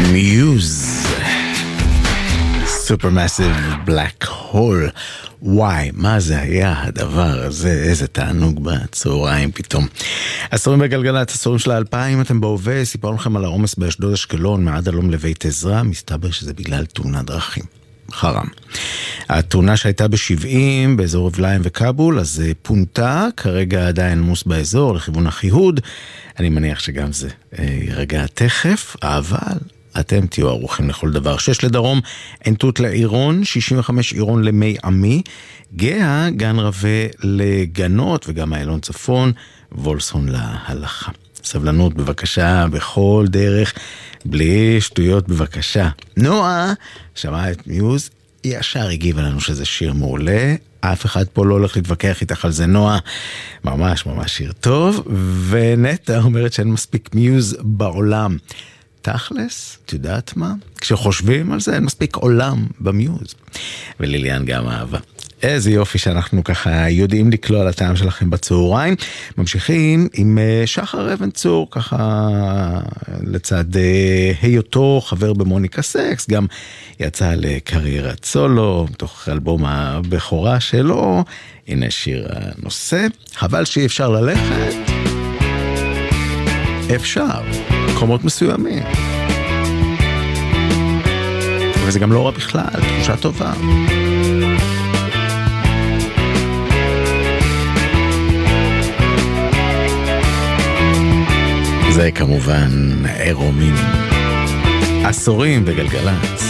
מיוז, Supermassive Black Hole. וואי, מה זה היה הדבר הזה? איזה תענוג בצהריים פתאום. עשורים בגלגלת, עשורים של 2000, אתם בהווה, סיפרנו לכם על העומס באשדוד אשקלון, מעד הלום לבית עזרא, מסתבר שזה בגלל תאונת דרכים. חרם. התאונה שהייתה ב-70 באזור אבליים וקאבול, אז פונתה, כרגע עדיין עמוס באזור לכיוון החיהוד. אני מניח שגם זה ירגע תכף, אבל אתם תהיו ערוכים לכל דבר. 6 לדרום, עין-תות לעירון, 65 עירון למי עמי, גאה, גן רווה לגנות וגם איילון צפון, וולסון להלכה. סבלנות בבקשה, בכל דרך, בלי שטויות בבקשה. נועה, שמעה את מיוז, ישר הגיבה לנו שזה שיר מעולה, אף אחד פה לא הולך להתווכח איתך על זה, נועה, ממש ממש שיר טוב, ונטה אומרת שאין מספיק מיוז בעולם. תכלס, את יודעת מה? כשחושבים על זה, אין מספיק עולם במיוז. וליליאן גם אהבה. איזה יופי שאנחנו ככה יודעים לקלוע על הטעם שלכם בצהריים. ממשיכים עם שחר אבן צור, ככה לצד היותו חבר במוניקה סקס, גם יצא לקריירת סולו, תוך אלבום הבכורה שלו. הנה שיר הנושא, חבל שאי אפשר ללכת. אפשר, מקומות מסוימים. וזה גם לא רע בכלל, תחושה טובה. זה כמובן אירומים. עשורים בגלגלת.